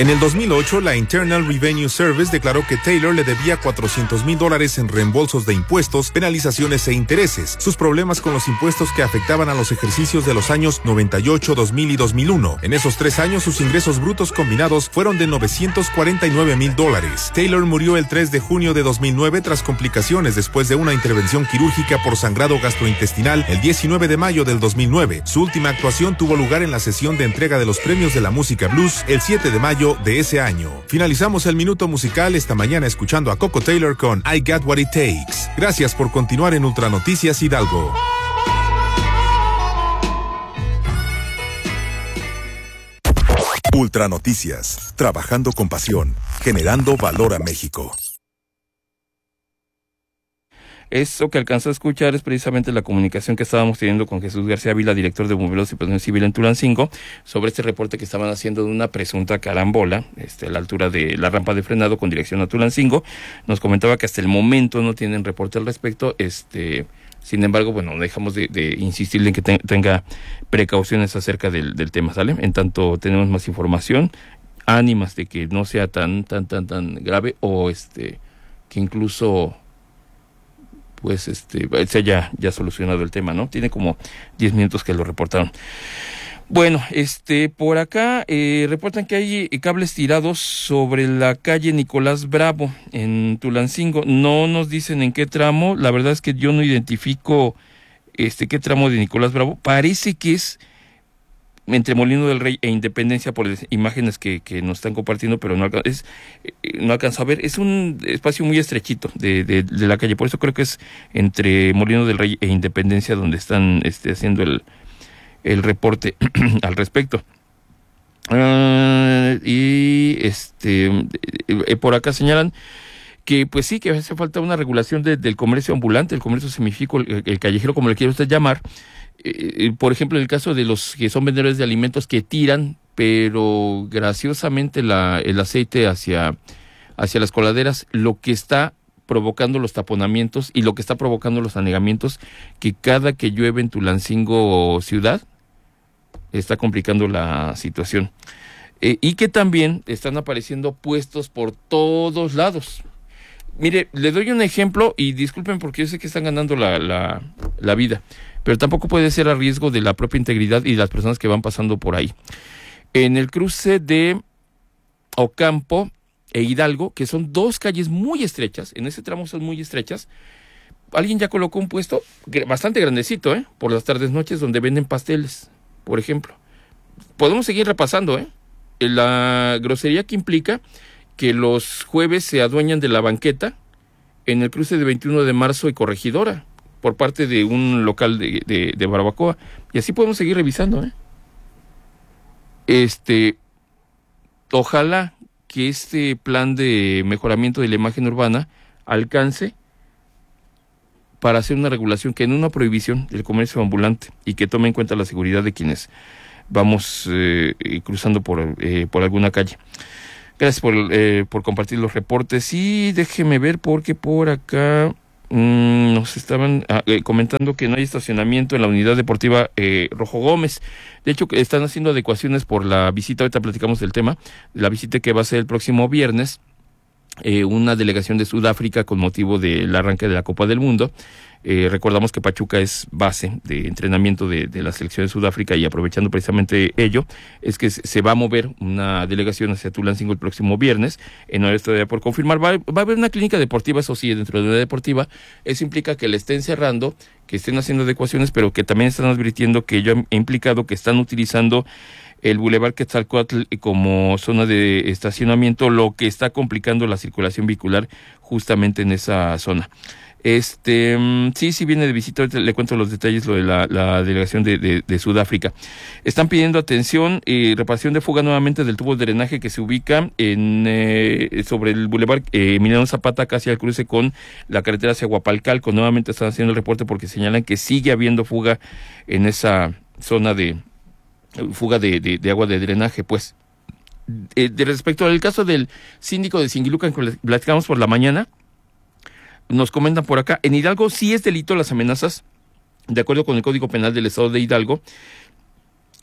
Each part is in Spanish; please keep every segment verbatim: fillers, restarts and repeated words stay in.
En el dos mil ocho, la Internal Revenue Service declaró que Taylor le debía cuatrocientos mil dólares en reembolsos de impuestos, penalizaciones e intereses. Sus problemas con los impuestos que afectaban a los ejercicios de los años noventa y ocho, dos mil y dos mil uno. En esos tres años, sus ingresos brutos combinados fueron de novecientos cuarenta y nueve mil dólares. Taylor murió el tres de junio de dos mil nueve tras complicaciones después de una intervención quirúrgica por sangrado gastrointestinal el diecinueve de mayo del dos mil nueve. Su última actuación tuvo lugar en la sesión de entrega de los premios de la música blues el siete de mayo de ese año. Finalizamos el minuto musical esta mañana escuchando a Coco Taylor con I Got What It Takes. Gracias por continuar en Ultra Noticias Hidalgo. Ultra Noticias, trabajando con pasión, generando valor a México. Eso que alcanzó a escuchar es precisamente la comunicación que estábamos teniendo con Jesús García Vila, director de Bomberos y Protección Civil en Tulancingo, sobre este reporte que estaban haciendo de una presunta carambola este, a la altura de la rampa de frenado con dirección a Tulancingo. Nos comentaba que hasta el momento no tienen reporte al respecto. Este, sin embargo, bueno, dejamos de, de insistirle en que te, tenga precauciones acerca del, del tema, ¿sale? En tanto tenemos más información, ánimas de que no sea tan, tan, tan, tan grave o este que incluso pues este se haya ya solucionado el tema, ¿no? Tiene como diez minutos que lo reportaron. Bueno, este por acá eh, reportan que hay cables tirados sobre la calle Nicolás Bravo en Tulancingo. No nos dicen en qué tramo. La verdad es que yo no identifico este qué tramo de Nicolás Bravo. Parece que es entre Molino del Rey e Independencia por las imágenes que, que nos están compartiendo, pero no, alca- es, eh, no alcanzo a ver. Es un espacio muy estrechito de, de, de la calle, por eso creo que es entre Molino del Rey e Independencia donde están este, haciendo el, el reporte al respecto. Uh, y este eh, por acá señalan que pues sí, que hace falta una regulación de, del comercio ambulante, el comercio semifísico, el, el callejero, como le quiera usted llamar. Eh, por ejemplo, en el caso de los que son vendedores de alimentos que tiran, pero graciosamente la, el aceite hacia, hacia las coladeras, lo que está provocando los taponamientos y lo que está provocando los anegamientos, que cada que llueve en Tulancingo ciudad, está complicando la situación. Eh, y que también están apareciendo puestos por todos lados. Mire, le doy un ejemplo y disculpen porque yo sé que están ganando la, la, la vida, pero tampoco puede ser a riesgo de la propia integridad y de las personas que van pasando por ahí. En el cruce de Ocampo e Hidalgo, que son dos calles muy estrechas, en ese tramo son muy estrechas, alguien ya colocó un puesto bastante grandecito, ¿eh? Por las tardes noches donde venden pasteles, por ejemplo. Podemos seguir repasando, ¿eh? La grosería que implica que los jueves se adueñan de la banqueta en el cruce de veintiuno de marzo y Corregidora por parte de un local de, de, de barbacoa. Y así podemos seguir revisando, ¿eh? Este, ojalá que este plan de mejoramiento de la imagen urbana alcance para hacer una regulación, que en una prohibición del comercio ambulante y que tome en cuenta la seguridad de quienes vamos eh, cruzando por, eh, por alguna calle. Gracias por, eh, por compartir los reportes. Y déjeme ver porque por acá mmm, nos estaban ah, eh, comentando que no hay estacionamiento en la unidad deportiva eh, Rojo Gómez. De hecho, que están haciendo adecuaciones por la visita, ahorita platicamos del tema, la visita que va a ser el próximo viernes, eh, una delegación de Sudáfrica con motivo del arranque de la Copa del Mundo. Eh, recordamos que Pachuca es base de entrenamiento de, de la selección de Sudáfrica y aprovechando precisamente ello, es que se va a mover una delegación hacia Tulancingo el próximo viernes, en hora todavía por confirmar. Va, va a haber una clínica deportiva, eso sí, dentro de la deportiva. Eso implica que le estén cerrando, que estén haciendo adecuaciones, pero que también están advirtiendo que ello ha implicado que están utilizando el Boulevard Quetzalcóatl como zona de estacionamiento, lo que está complicando la circulación vehicular justamente en esa zona. Este, sí, sí viene de visita, le cuento los detalles, lo de la, la delegación de, de, de Sudáfrica. Están pidiendo atención y eh, reparación de fuga nuevamente del tubo de drenaje que se ubica en eh, sobre el Boulevard eh, Emiliano Zapata, casi al cruce con la carretera hacia Huapalcalco. Nuevamente están haciendo el reporte porque señalan que sigue habiendo fuga en esa zona de fuga de, de, de agua de drenaje, pues. Eh, de respecto al caso del síndico de Singilucan que platicamos por la mañana, nos comentan por acá, en Hidalgo sí es delito las amenazas, de acuerdo con el Código Penal del Estado de Hidalgo,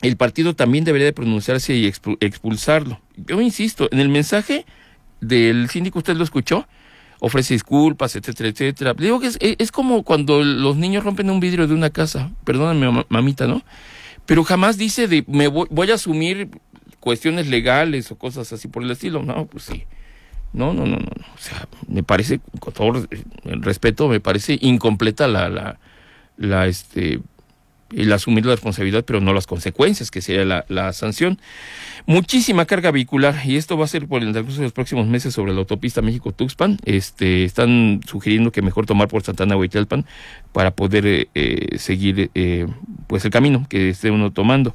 el partido también debería de pronunciarse y expu- expulsarlo. Yo insisto, en el mensaje del síndico, usted lo escuchó, ofrece disculpas, etcétera, etcétera. Digo que es, es como cuando los niños rompen un vidrio de una casa, perdóname mamita, ¿no? Pero jamás dice de me voy, voy a asumir cuestiones legales o cosas así por el estilo. No, pues sí. No, no, no, no. O sea, me parece, con todo el respeto, me parece incompleta la, la, la, este, el asumir la responsabilidad, pero no las consecuencias, que sería la, la sanción. Muchísima carga vehicular, y esto va a ser por el transcurso de los próximos meses sobre la autopista México-Tuxpan. Este, están sugiriendo que mejor tomar por Santana Huaytlalpan para poder eh, seguir eh, pues el camino que esté uno tomando.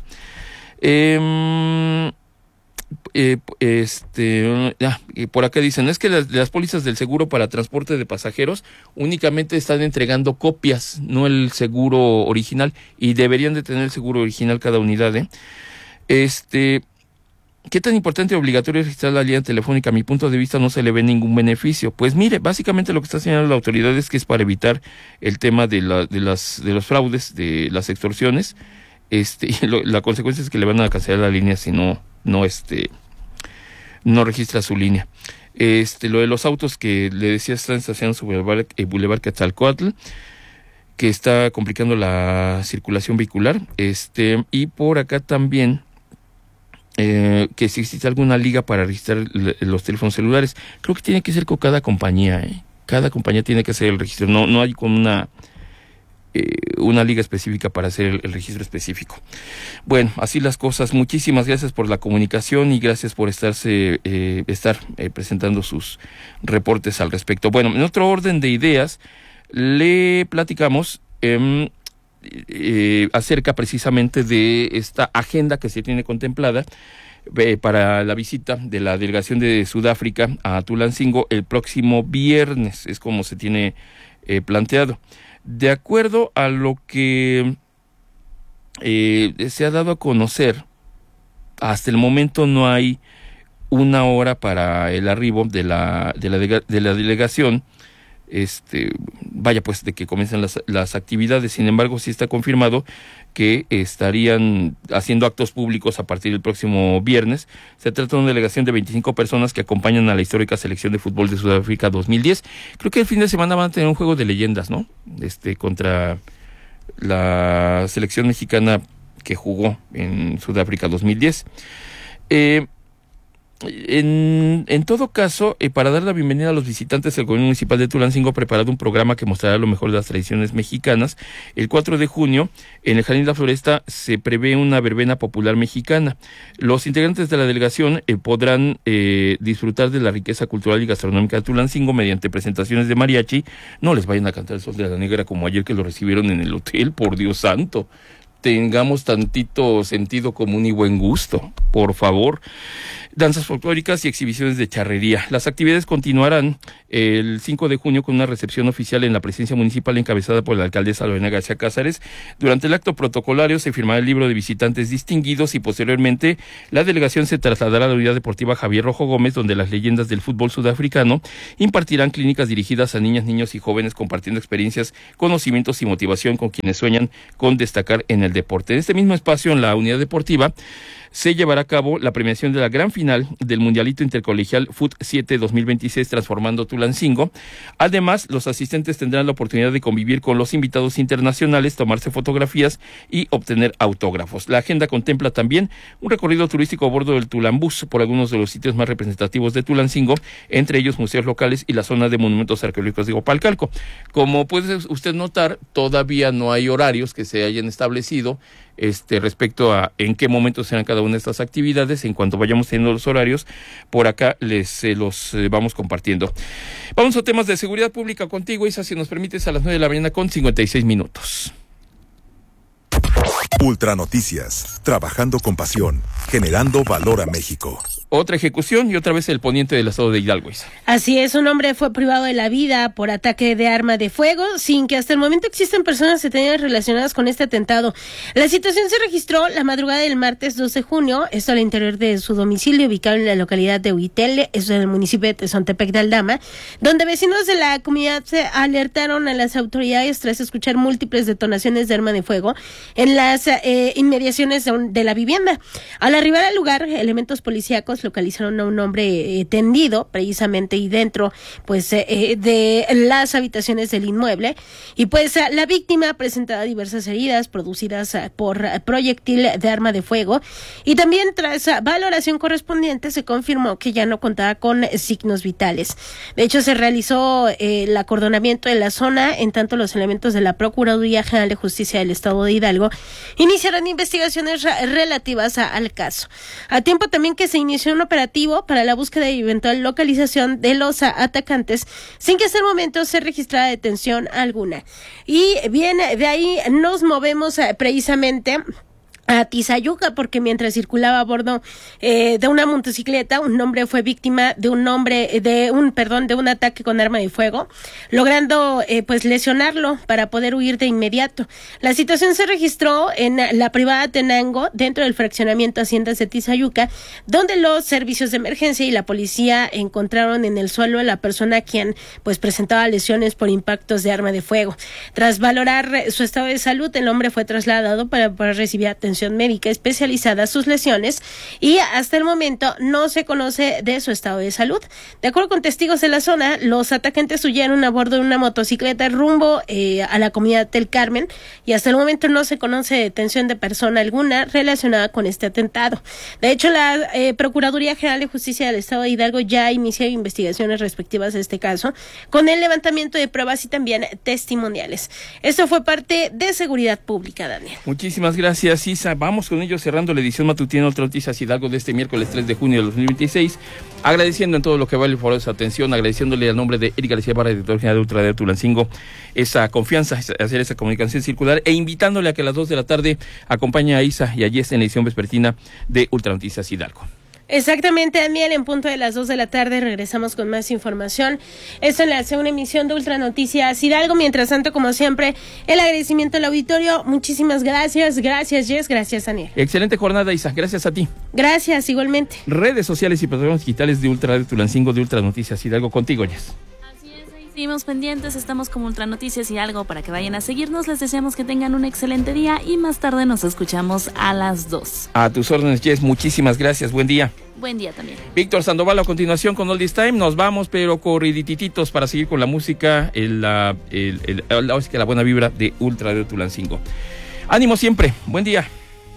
Eh, eh, este, ah, por acá dicen, es que las, las pólizas del seguro para transporte de pasajeros únicamente están entregando copias, no el seguro original, y deberían de tener el seguro original cada unidad, ¿eh? Este... ¿Qué tan importante y obligatorio es registrar la línea telefónica? A mi punto de vista no se le ve ningún beneficio. Pues mire, básicamente lo que está señalando la autoridad es que es para evitar el tema de, la, de, las, de los fraudes, de las extorsiones. Este, lo, la consecuencia es que le van a cancelar la línea si no, no, este, no registra su línea. Este, lo de los autos que le decía están estacionando sobre el Boulevard, el Boulevard Quetzalcóatl, que está complicando la circulación vehicular. Este, y por acá también... Eh, que si existe alguna liga para registrar l- los teléfonos celulares. Creo que tiene que ser con cada compañía, ¿eh? Cada compañía tiene que hacer el registro. No, no hay como una eh, una liga específica para hacer el, el registro específico. Bueno, así las cosas. Muchísimas gracias por la comunicación y gracias por estarse eh, estar eh, presentando sus reportes al respecto. Bueno, en otro orden de ideas, le platicamos eh, Eh, acerca precisamente de esta agenda que se tiene contemplada eh, para la visita de la delegación de Sudáfrica a Tulancingo el próximo viernes, es como se tiene eh, planteado. De acuerdo a lo que eh, se ha dado a conocer, hasta el momento no hay una hora para el arribo de la, de la, de la delegación. Este, vaya pues de que comiencen las, las actividades. Sin embargo, sí está confirmado que estarían haciendo actos públicos a partir del próximo viernes. Se trata de una delegación de veinticinco personas que acompañan a la histórica selección de fútbol de Sudáfrica dos mil diez. Creo que el fin de semana van a tener un juego de leyendas, ¿no? Este, contra la selección mexicana que jugó en Sudáfrica dos mil diez. Eh, En, en todo caso, eh, para dar la bienvenida a los visitantes, el gobierno municipal de Tulancingo ha preparado un programa que mostrará lo mejor de las tradiciones mexicanas. El cuatro de junio, en el Jardín de la Floresta, se prevé una verbena popular mexicana. Los integrantes de la delegación eh, podrán eh, disfrutar de la riqueza cultural y gastronómica de Tulancingo mediante presentaciones de mariachi. No les vayan a cantar el Sol de la Negra como ayer que lo recibieron en el hotel, por Dios santo. Tengamos tantito sentido común y buen gusto, por favor. Danzas folclóricas y exhibiciones de charrería. Las actividades continuarán el cinco de junio con una recepción oficial en la presidencia municipal encabezada por la alcaldesa Lorena García Cázares. Durante el acto protocolario se firmará el libro de visitantes distinguidos y posteriormente la delegación se trasladará a la unidad deportiva Javier Rojo Gómez, donde las leyendas del fútbol sudafricano impartirán clínicas dirigidas a niñas, niños y jóvenes compartiendo experiencias, conocimientos y motivación con quienes sueñan con destacar en el deporte. En este mismo espacio, en la unidad deportiva, se llevará a cabo la premiación de la gran final del Mundialito Intercolegial F U T siete dos mil veintiséis Transformando Tulancingo. Además, los asistentes tendrán la oportunidad de convivir con los invitados internacionales, tomarse fotografías y obtener autógrafos. La agenda contempla también un recorrido turístico a bordo del Tulambús por algunos de los sitios más representativos de Tulancingo, entre ellos museos locales y la zona de monumentos arqueológicos de Gopalcalco. Como puede usted notar, todavía no hay horarios que se hayan establecido Este, respecto a en qué momento serán cada una de estas actividades. En cuanto vayamos teniendo los horarios, por acá les eh, los eh, vamos compartiendo. Vamos a temas de seguridad pública contigo, Isa, si nos permites, a las nueve de la mañana con cincuenta y seis minutos. Ultra Noticias, trabajando con pasión, generando valor a México. Otra ejecución y otra vez el poniente del estado de Hidalgo. Así es, un hombre fue privado de la vida por ataque de arma de fuego, sin que hasta el momento existen personas detenidas relacionadas con este atentado. La situación se registró la madrugada del martes dos de junio, esto al interior de su domicilio, ubicado en la localidad de Huitele, eso en el municipio de Tezontepec de Aldama, donde vecinos de la comunidad se alertaron a las autoridades tras escuchar múltiples detonaciones de arma de fuego en las eh, inmediaciones de, un, de la vivienda. Al arribar al lugar, elementos policíacos localizaron a un hombre eh, tendido precisamente y dentro pues eh, de las habitaciones del inmueble, y pues la víctima presentaba diversas heridas producidas por proyectil de arma de fuego, y también tras valoración correspondiente se confirmó que ya no contaba con signos vitales. De hecho, se realizó eh, el acordonamiento de la zona, en tanto los elementos de la Procuraduría General de Justicia del Estado de Hidalgo iniciaron investigaciones relativas a, al caso. A tiempo también que se inició un operativo para la búsqueda y eventual localización de los atacantes, sin que hasta el momento se registrara detención alguna. Y bien, de ahí nos movemos precisamente a Tizayuca, porque mientras circulaba a bordo eh, de una motocicleta, un hombre fue víctima de un hombre de un perdón de un ataque con arma de fuego, logrando eh, pues lesionarlo para poder huir de inmediato. La situación se registró en la privada Tenango, dentro del fraccionamiento Haciendas de Tizayuca, donde los servicios de emergencia y la policía encontraron en el suelo a la persona quien pues presentaba lesiones por impactos de arma de fuego. Tras valorar su estado de salud, el hombre fue trasladado para poder recibir atención médica especializada a sus lesiones, y hasta el momento no se conoce de su estado de salud. De acuerdo con testigos de la zona, los atacantes huyeron a bordo de una motocicleta rumbo eh, a la comunidad del Carmen, y hasta el momento no se conoce detención de persona alguna relacionada con este atentado. De hecho, la eh, Procuraduría General de Justicia del Estado de Hidalgo ya inició investigaciones respectivas a este caso, con el levantamiento de pruebas y también testimoniales. Esto fue parte de Seguridad Pública, Daniel. Muchísimas gracias, Isa. Vamos con ello cerrando la edición matutina de Ultra Noticias Hidalgo de este miércoles tres de junio de dos mil veintiséis, agradeciendo en todo lo que vale por esa atención, agradeciéndole al nombre de Eric García Barra, director general de Ultra de Tulancingo, esa confianza, hacer esa comunicación circular, e invitándole a que a las dos de la tarde acompañe a Isa y a Jess en la edición vespertina de Ultra Noticias Hidalgo. Exactamente, Daniel, en punto de las dos de la tarde regresamos con más información. Esto en la segunda emisión de Ultra Noticias Hidalgo. Mientras tanto, como siempre, el agradecimiento al auditorio. Muchísimas gracias, gracias Jess, gracias Daniel. Excelente jornada, Isa, gracias a ti. Gracias, igualmente. Redes sociales y plataformas digitales de Ultra de Tulancingo, de Ultra Noticias Hidalgo, contigo, Jess. Seguimos pendientes, estamos como Ultra Noticias y algo para que vayan a seguirnos. Les deseamos que tengan un excelente día y más tarde nos escuchamos a las dos. A tus órdenes, Jess, muchísimas gracias, buen día. Buen día también. Víctor Sandoval a continuación con All This Time. Nos vamos, pero corriditititos para seguir con la música, el, la, el, el, el, la, la buena vibra de Ultra de Tulancingo. Ánimo siempre, buen día.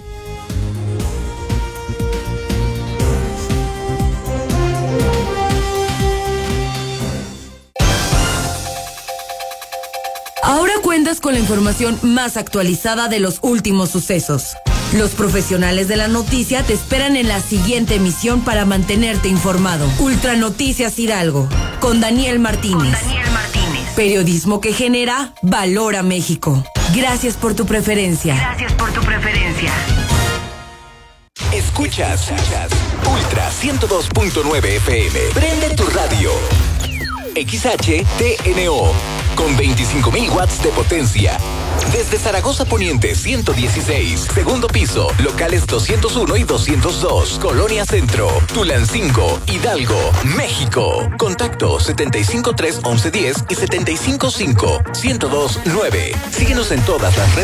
Ahora cuentas con la información más actualizada de los últimos sucesos. Los profesionales de la noticia te esperan en la siguiente emisión para mantenerte informado. Ultra Noticias Hidalgo, con Daniel Martínez. Con Daniel Martínez. Periodismo que genera valor a México. Gracias por tu preferencia. Gracias por tu preferencia. Escuchas, escuchas Ultra ciento dos punto nueve F M. Prende tu radio. X H T N O con veinticinco mil watts de potencia. Desde Zaragoza Poniente ciento dieciséis, segundo piso, locales doscientos uno y doscientos dos, Colonia Centro, Tulancingo, Hidalgo, México. Contacto setenta y cinco tres once diez y setenta y cinco cinco ciento dos nueve. Síguenos en todas las redes.